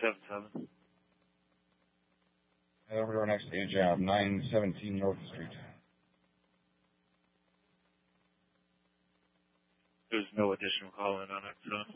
677. Head over to our next data job, 917 North Street. There's no additional calling on it, so.